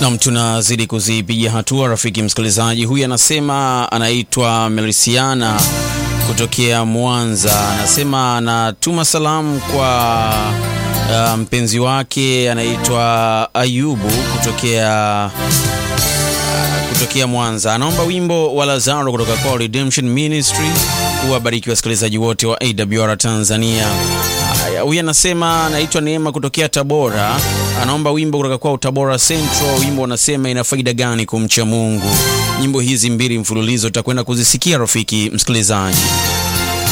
Na tunazidi kuzipigia hatua rafiki msikilizaji. Huyu anasema anaitwa Melisiana kutokea Mwanza. Anasema anatuma salamu kwa mpenzi wake anaitwa Ayubu kutokea Mwanza. Anaomba wimbo wa Lazaro kutoka kwa Redemption Ministry. Kuwabariki wasikilizaji wote wa AWR Tanzania. Huyu anasema anaitwa Neema kutokea Tabora. Anaomba wimbo kutoka kwa Tabora Central. Wimbo unasema ina faida gani kumcha Mungu. Nyimbo hizi mbili mfululizo utakwenda kuzisikia rafiki msikilizaji.